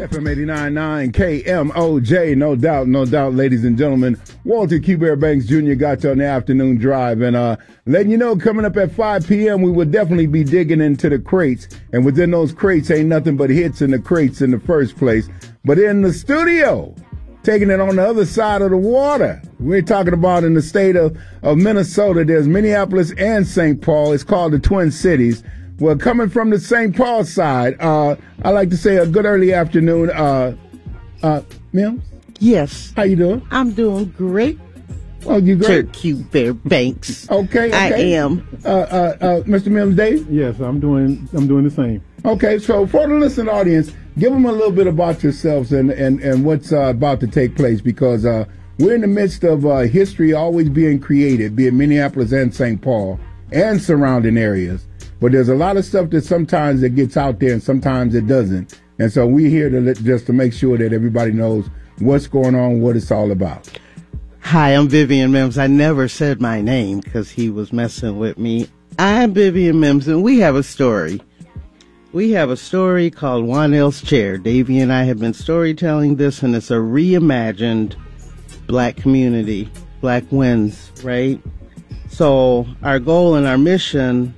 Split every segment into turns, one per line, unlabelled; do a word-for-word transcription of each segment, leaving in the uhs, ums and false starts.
F M eighty-nine point nine K M O J, no doubt, no doubt, ladies and gentlemen. Walter Q. Bear Banks Junior got you on the afternoon drive. And uh, letting you know, coming up at five p.m., we will definitely be digging into the crates. And within those crates ain't nothing but hits in the crates in the first place. But in the studio, taking it on the other side of the water, we're talking about in the state of, of Minnesota, there's Minneapolis and Saint Paul. It's called the Twin Cities. Well, coming from the Saint Paul side, uh, I like to say a good early afternoon. Uh, uh, Mims?
Yes.
How you doing?
I'm doing great.
Oh, you great?
Q. Bear Banks.
okay, okay.
I am.
Uh, uh, uh, Mister Mims, Dave?
Yes, I'm doing. I'm doing the same.
Okay, so for the listening audience, give them a little bit about yourselves and and and what's uh, about to take place, because uh, we're in the midst of uh, history always being created, be it Minneapolis and Saint Paul and surrounding areas. But there's a lot of stuff that sometimes it gets out there and sometimes it doesn't. And so we're here to let, just to make sure that everybody knows what's going on, what it's all about.
Hi, I'm Vivian Mims. I never said my name because he was messing with me. I'm Vivian Mims, and we have a story. We have a story called Wanell's Chair. Davey and I have been storytelling this, and it's a reimagined black community, black wins, right? So our goal and our mission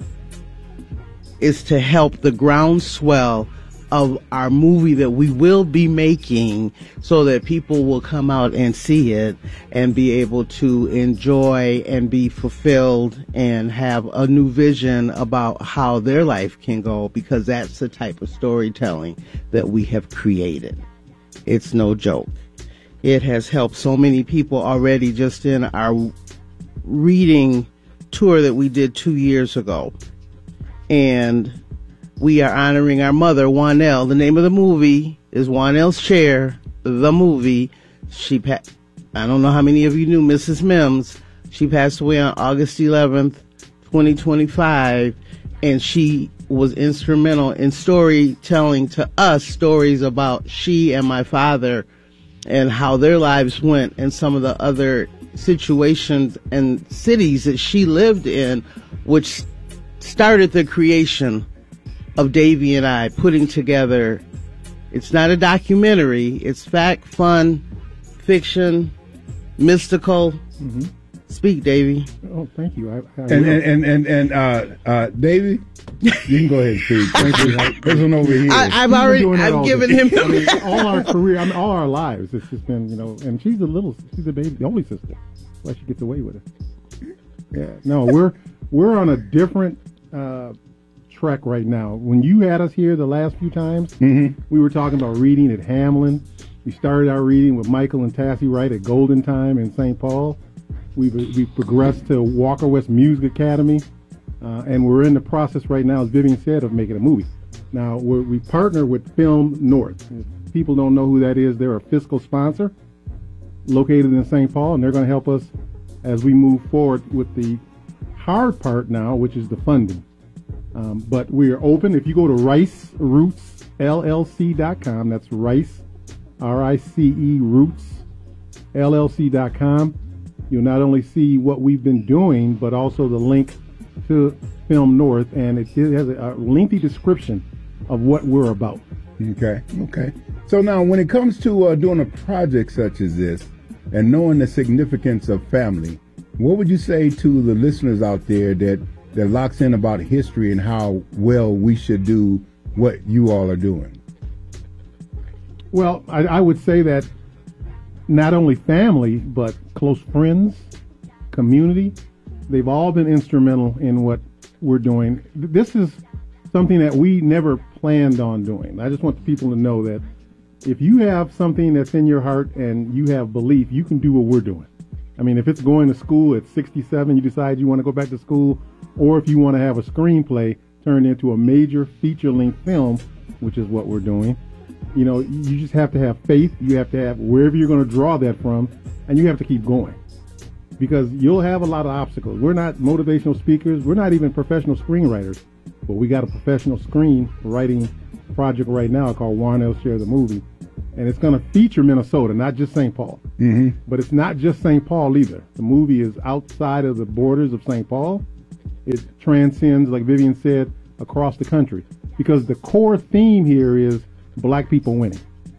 is to help the groundswell of our movie that we will be making so that people will come out and see it and be able to enjoy and be fulfilled and have a new vision about how their life can go, because that's the type of storytelling that we have created. It's no joke. It has helped so many people already just in our reading tour that we did two years ago. And we are honoring our mother, Wanell. The name of the movie is Wanell's Chair, the movie. She, pa- I don't know how many of you knew Missus Mims. She passed away on August eleventh, twenty twenty-five, and she was instrumental in storytelling to us stories about she and my father and how their lives went and some of the other situations and cities that she lived in, which started the creation of Davey and I putting together. It's not a documentary. It's fact, fun, fiction, mystical. Mm-hmm. Speak, Davey.
Oh, thank you. I, I
and, and and and and uh, uh, Davey, you can go ahead and speak. Thank you. This one over here.
I, I've already. I've given him.
I mean, all our career, I mean, all our lives. It's just been, you know. And she's a little. She's a baby, the only sister. That's why she gets away with it. Yeah. No, we're we're on a different Uh, trek right now. When you had us here the last few times, mm-hmm. we were talking about reading at Hamlin. We started our reading with Michael and Tassie Wright at Golden Time in Saint Paul. We've, we've progressed to Walker West Music Academy, uh, and we're in the process right now, as Vivian said, of making a movie. Now, we're, we partner with Film North. If people don't know who that is, they're a fiscal sponsor located in Saint Paul, and they're going to help us as we move forward with the hard part now, which is the funding. Um, but we are open. If you go to rice roots L L C dot com, that's Rice, R I C E, Roots, L L C dot com, you'll not only see what we've been doing, but also the link to Film North, and it has a, a lengthy description of what we're about.
Okay, okay. So now, when it comes to uh, doing a project such as this and knowing the significance of family, what would you say to the listeners out there that, that locks in about history and how well we should do what you all are doing?
Well, I, I would say that not only family, but close friends, community, they've all been instrumental in what we're doing. This is something that we never planned on doing. I just want the people to know that if you have something that's in your heart and you have belief, you can do what we're doing. I mean, if it's going to school at sixty-seven, you decide you want to go back to school, or if you want to have a screenplay turned into a major feature-length film, which is what we're doing, you know, you just have to have faith. You have to have wherever you're going to draw that from, and you have to keep going, because you'll have a lot of obstacles. We're not motivational speakers. We're not even professional screenwriters, but we got a professional screenwriting project right now called Wanell's Chair, the movie. And it's going to feature Minnesota, not just Saint Paul. Mm-hmm. But it's not just Saint Paul either. The movie is outside of the borders of Saint Paul. It transcends, like Vivian said, across the country. Because the core theme here is black people winning.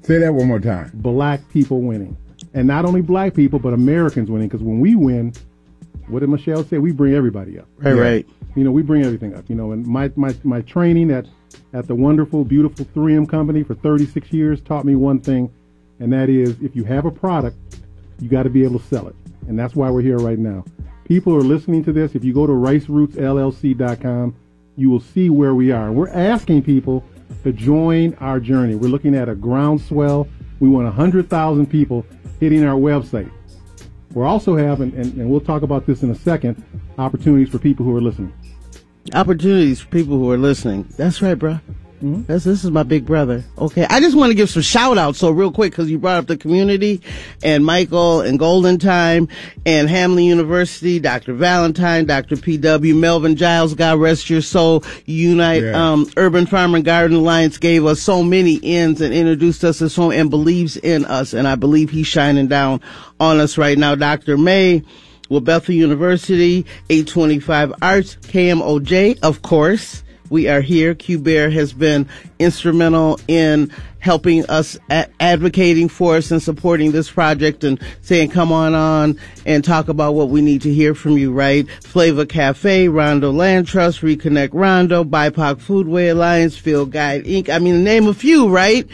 Say that one more time.
Black people winning. And not only black people, but Americans winning. Because when we win, what did Michelle say? We bring everybody up.
Right, yeah. right.
You know, we bring everything up. You know, and my, my, my training at, at the wonderful, beautiful three M company for thirty-six years taught me one thing, and that is if you have a product, you got to be able to sell it. And that's why we're here right now. People are listening to this. If you go to rice roots L L C dot com, you will see where we are. We're asking people to join our journey. We're looking at a groundswell. We want one hundred thousand people hitting our website. We're also having, and, and we'll talk about this in a second, opportunities for people who are listening.
Opportunities for people who are listening. That's right, bro. Mm-hmm. That's, this is my big brother. Okay. I just want to give some shout outs. So real quick, because you brought up the community and Michael and Golden Time and Hamlin University, Doctor Valentine, Doctor P W, Melvin Giles, God rest your soul. Unite, yeah. um, Urban Farm and Garden Alliance gave us so many ends and introduced us to so and believes in us. And I believe he's shining down on us right now. Doctor May, with Bethel University, eight twenty-five Arts, K M O J, of course. We are here. Q Bear has been instrumental in helping us, a- advocating for us and supporting this project and saying, come on on and talk about what we need to hear from you, right? Flavor Cafe, Rondo Land Trust, Reconnect Rondo, B I P O C Foodway Alliance, Field Guide Incorporated. I mean, name a few, right?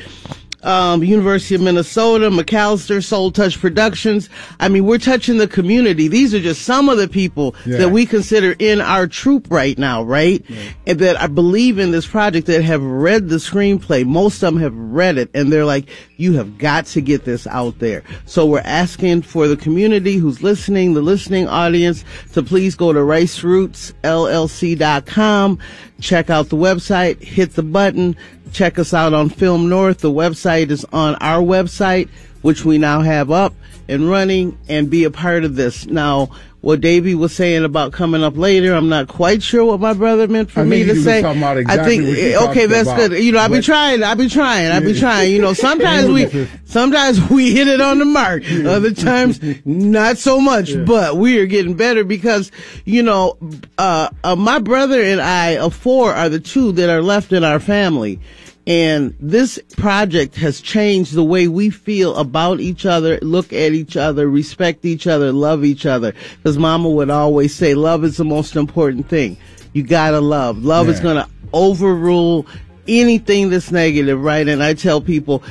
Um, University of Minnesota, McAllister, Soul Touch Productions. I mean, we're touching the community. These are just some of the people yeah. that we consider in our troop right now, right? Yeah. And that I believe in this project, that have read the screenplay. Most of them have read it, and they're like, you have got to get this out there. So we're asking for the community who's listening, the listening audience, to please go to rice roots L L C dot com, check out the website, hit the button. Check us out on Film North. The website is on our website, which we now have up and running, and be a part of this. Now, what Davey was saying about coming up later, I'm not quite sure what my brother meant for
I
me to say.
Exactly
I think, okay, that's about. good. You know, I've been trying, I've been trying, I've been trying. You know, sometimes we, sometimes we hit it on the mark. Other times, not so much, yeah. but we are getting better because, you know, uh, uh, my brother and I of four are the two that are left in our family. And this project has changed the way we feel about each other, look at each other, respect each other, love each other. Because Mama would always say, love is the most important thing. You gotta love. Love yeah. is gonna overrule anything that's negative, right? And I tell people,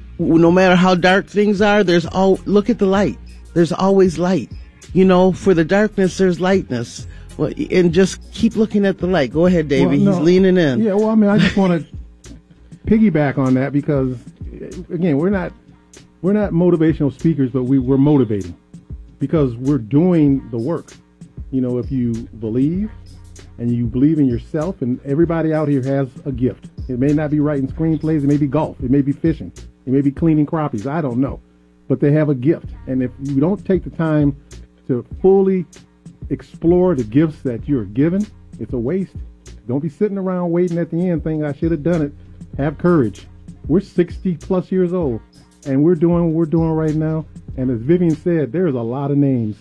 no matter how dark things are, there's all, look at the light. There's always light. You know, for the darkness, there's lightness. Well, and just keep looking at the light. Go ahead, Davey. Well, no, He's leaning in.
Yeah, well, I mean, I just want to piggyback on that because, again, we're not we're not motivational speakers, but we, we're motivating because we're doing the work. You know, if you believe and you believe in yourself, and everybody out here has a gift. It may not be writing screenplays. It may be golf. It may be fishing. It may be cleaning crappies. I don't know. But they have a gift. And if you don't take the time to fully explore the gifts that you're given, it's a waste. Don't be sitting around waiting at the end thinking I should have done it. Have courage. We're sixty plus years old, and we're doing what we're doing right now. And as Vivian said, there's a lot of names.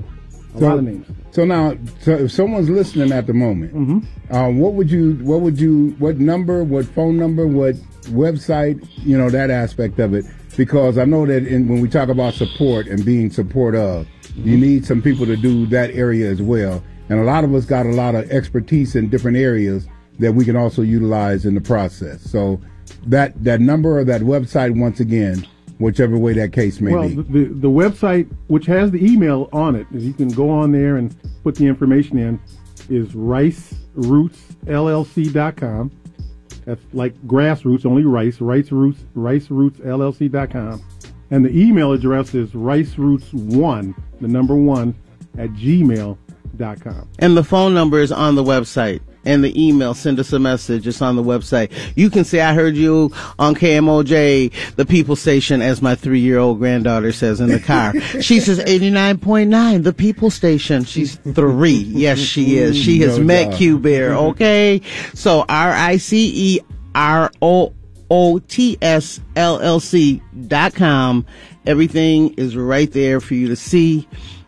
A so, lot of names.
So now, so if someone's listening at the moment,
mm-hmm.
uh, what would you, what would you, what number, what phone number, what website, you know, that aspect of it? Because I know that in, when we talk about support and being support of, mm-hmm. you need some people to do that area as well. And a lot of us got a lot of expertise in different areas that we can also utilize in the process. So that that number or that website, once again, whichever way that case may
well,
be.
Well, the, the website, which has the email on it, you can go on there and put the information in, is rice roots L L C dot com. That's like grassroots, only rice, rice roots, rice roots L L C dot com. And the email address is rice roots one, the number one, at gmail dot com.
And the phone number is on the website. And the email, send us a message. It's on the website. You can say, I heard you on K M O J, the People Station, as my three-year-old granddaughter says in the car. She says eighty-nine point nine, the People Station. She's three. Yes, she is. She has no met doubt. Q Bear, okay? So R I C E R O O T S L L C dot com. Everything is right there for you to see.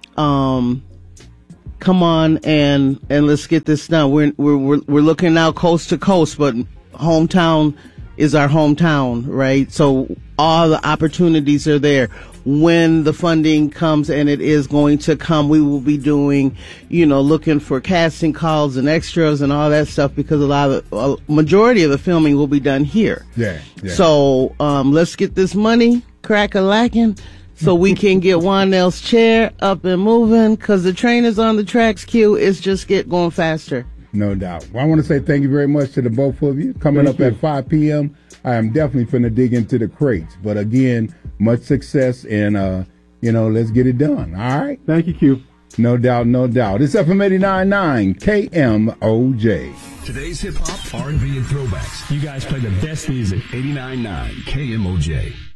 Um... Come on and and let's get this done. We're we're we're, we're looking now coast to coast, but hometown is our hometown, right? So all the opportunities are there. When the funding comes, and it is going to come, we will be doing, you know, looking for casting calls and extras and all that stuff, because a lot of, a majority of the filming will be done here.
Yeah. yeah.
So, um, let's get this money crack-a-lacking so we can get Juanel's chair up and moving, because the train is on the tracks, Q. It's just get going faster.
No doubt. Well, I want to say thank you very much to the both of you. Coming
Thank
up
you.
at five p.m., I am definitely finna dig into the crates. But again, much success, and, uh, you know, let's get it done. All right?
Thank you, Q.
No doubt, no doubt. It's F M eighty-nine point nine K M O J.
Today's hip-hop, R and B, and throwbacks.
You guys play the best music.
eighty-nine point nine K M O J.